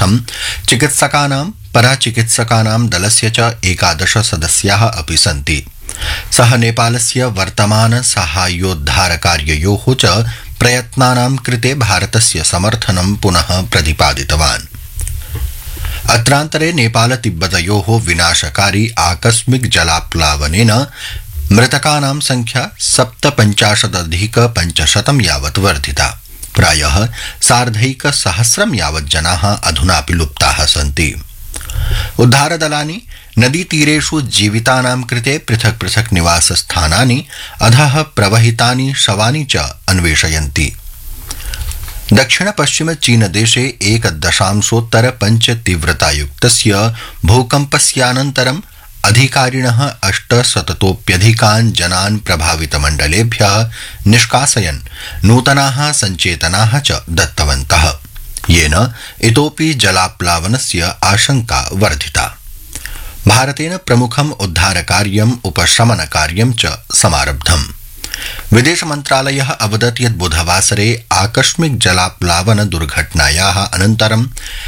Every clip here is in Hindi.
समर्थनार्थं चिकित्सकानां पराचिकित्सकानां दलस्य च 11 सदस्याः अपि सन्ति। सः नेपालस्य वर्तमान साहाय्योद्धारकार्ययोः च प्रयत्नानां कृते भारतस्य समर्थनं पुनः प्रतिपादितवान्। अत्रान्तरे नेपाल तिब्बतयोः विनाशकारी आकस्मिक जलाप्लावनेन मृतकानां संख्या 57,500 यावत् वर्धिता। प्रायः 1,500 यावत् जनाः अधुनापि लुप्ताः सन्ति। उद्धारदलानि नदीतीरेषु जीवितानां कृते पृथक् पृथक् निवासस्थानानि अधः प्रवहितानि शवानि च अन्वेषयन्ति। दक्षिण-पश्चिम चीनदेशे 1.5 तीव्रतायुक्तस्य भूकम्पस्यानन्तरं अधिकारिणः 800तोप्यधिकान् जनान् प्रभावितमण्डलेभ्यः निष्कासयन् नूतनाः सञ्चेतनाः च दत्तवन्तः, येन इतोपि जलाप्लावनस्य आशंका वर्धिता। भारतेन प्रमुखम् उद्धारकार्यम् उपशमनकार्यं च समारब्धम्। विदेशमन्त्रालयः अवदत् यत् बुधवासरे आकस्मिक जलाप्लावन दुर्घटनायाः अनन्तरं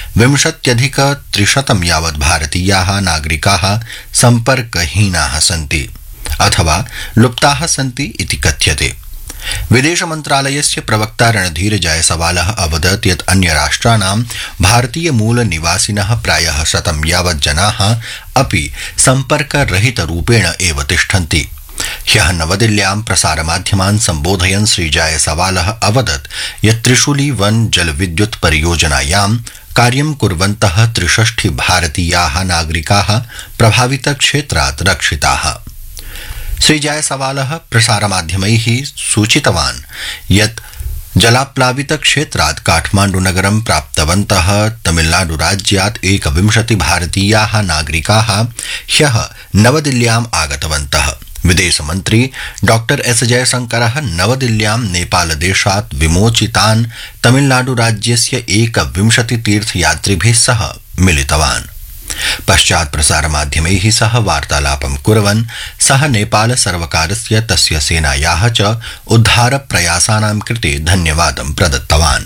20,300 यावत् भारतीयाः नागरिकाः सम्पर्कहीनाः सन्ति अथवा लुप्ताः सन्ति इति कथ्यते। विदेशमन्त्रालयस्य प्रवक्ता रणधीर जायसवालः अवदत् यत् अन्यराष्ट्राणां भारतीयमूलनिवासिनः प्रायः 100 यावत् जनाः अपि सम्पर्करहितरूपेण एव तिष्ठन्ति। ह्यः नवदिल्ल्यां प्रसारमाध्यमान् सम्बोधयन् श्रीजायसवालः अवदत् यत् त्रिशूली वन जलविद्युत् परियोजनायां कार्यं कुर्वन्तः 63 भारतीयाः नागरिकाः प्रभावितक्षेत्रात् रक्षिताः। श्रीजायसवालः प्रसारमाध्यमैः सूचितवान् यत् जलाप्लावितक्षेत्रात् काठमाण्डुनगरं प्राप्तवन्तः तमिलनाडुराज्यात् 21 भारतीयाः नागरिकाः ह्यः नवदिल्ल्याम् आगतवन्तः। विदेशमन्त्री डॉ एस जयशंकरः नवदिल्ल्यां नेपालदेशात् विमोचितान् तमिलनाडुराज्यस्य 21 तीर्थयात्रिभिः सह मिलितवान्। पश्चात् प्रसारमाध्यमैः सह वार्तालापं कुर्वन् सः नेपाल सर्वकारस्य तस्य सेनायाः च उद्धारप्रयासानां कृते धन्यवादं प्रदत्तवान्।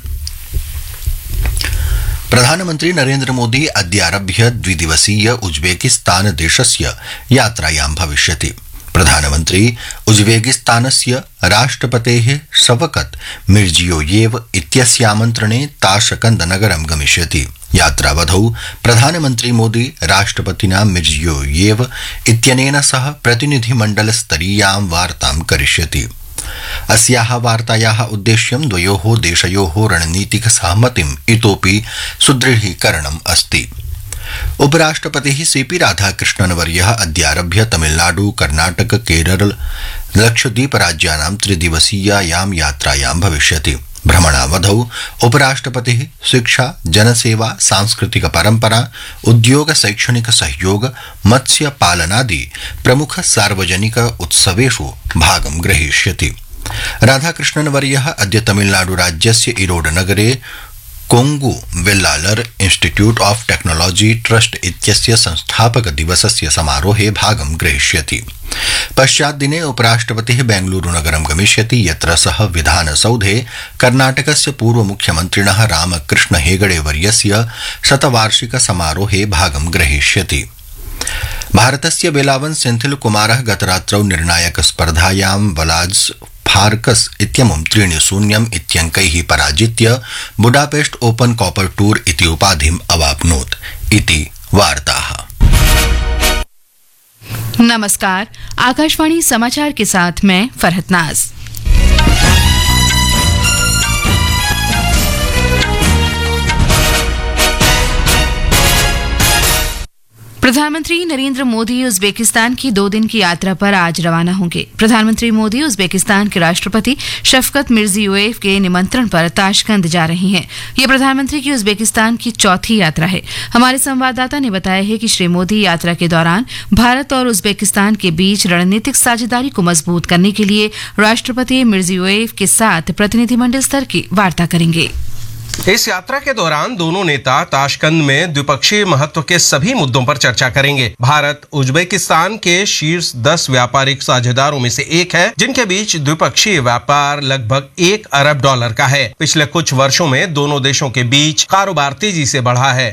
प्रधानमन्त्री नरेन्द्र मोदी अद्यारभ्य द्विदिवसीय उज्बेकिस्तान देशस्य यात्रायां भविष्यति। प्रधानमन्त्री उज्बेकिस्तानस्य राष्ट्रपतेः शवकत मिर्जियोयेव इत्यस्यामन्त्रणे ताशकंद नगरं गमिष्यति। यात्रावधौ प्रधानमन्त्री मोदी राष्ट्रपतिना मिर्जियोयेव इत्यनेन सह प्रतिनिधिमण्डलस्तरीयां वार्तां करिष्यति। अस्याः वार्तायाः उद्देश्यं द्वयोः देशयोः रणनीतिक सहमतिम् इतोपि सुदृढीकरणम् अस्ति। उपराष्ट्रपतिः सीपी राधाकृष्णनवर्यः अद्यारभ्य तमिलनाडु, कर्नाटक, केरल, लक्षद्वीप राज्यानां 3 दिवसीयायां यात्रायां भविष्यति। भ्रमणावधौ उपराष्ट्रपतिः शिक्षा, जनसेवा, सांस्कृतिक परंपरा, उद्योग, शैक्षणिक सहयोग, मत्स्य पालनादि प्रमुख सार्वजनिक उत्सवेषु भागं ग्रहीष्यति। राधाकृष्णनवर्यः अद्य तमिलनाडु राज्यस्य इरोड नगरे Kongu Vellalar institute of technology trust इत्यस्य संस्थापक दिवसस्य समारोहे भागं ग्रहीष्यति। पश्चात् दिने उपराष्ट्रपतिः बेंगलुरु नगरं गमिष्यति, यत्र सः विधानसौधे कर्नाटकस्य पूर्व मुख्यमन्त्रिणः रामकृष्ण हेगड़े वर्यस्य शतवार्षिक समारोहे भागं ग्रहीष्यति। भारतस्य वेलावन सेन्थिल कुमारः गतरात्रौ निर्णायक स्पर्धायां वलाज फार्कस इत्यमुं 3-0 इत्यङ्कैः पराजित्य बुडापेस्ट ओपन कॉपर टूर इति उपाधिम् अवाप्नोत् इति वार्ताः। नमस्कार, आकाशवाणी समाचार के साथ मैं फरहत नाज। प्रधानमंत्री नरेंद्र मोदी उज्बेकिस्तान की 2 दिन की यात्रा पर आज रवाना होंगे। प्रधानमंत्री मोदी उज्बेकिस्तान के राष्ट्रपति शफकत मिर्जियोयेव के निमंत्रण पर ताशकंद जा रहे हैं। यह प्रधानमंत्री की उज्बेकिस्तान की 4थी यात्रा है। हमारे संवाददाता ने बताया है कि श्री मोदी यात्रा के दौरान भारत और उज्बेकिस्तान के बीच रणनीतिक साझेदारी को मजबूत करने के लिए राष्ट्रपति मिर्जियोयेव के साथ प्रतिनिधिमंडल स्तर की वार्ता करेंगे। इस यात्रा के दौरान दोनों नेता ताशकंद में द्विपक्षीय महत्व के सभी मुद्दों पर चर्चा करेंगे। भारत उज्बेकिस्तान के शीर्ष 10 व्यापारिक साझेदारों में से एक है, जिनके बीच द्विपक्षीय व्यापार लगभग $1 अरब का है। पिछले कुछ वर्षों में दोनों देशों के बीच कारोबार तेजी से बढ़ा है।